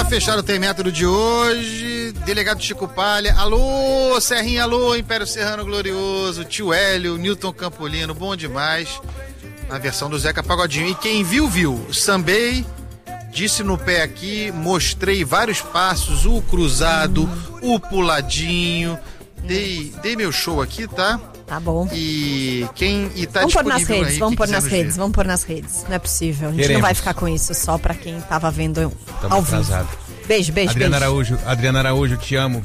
fechar o Tem Método de hoje, delegado Chico Palha, alô Serrinha, alô Império Serrano Glorioso, tio Hélio, Newton Campolino, bom demais, na versão do Zeca Pagodinho. E quem viu, sambei, disse no pé aqui, mostrei vários passos, o cruzado, o puladinho, dei meu show aqui, tá? Tá bom. E tá vamos pôr nas disponível redes, aí, vamos pôr nas quiser nos redes, ver. vamos pôr nas redes. Não é possível. A gente Queremos. não vai ficar com isso só pra quem tava vendo ao vivo. atrasado. Beijo. Adriana Araújo, te amo.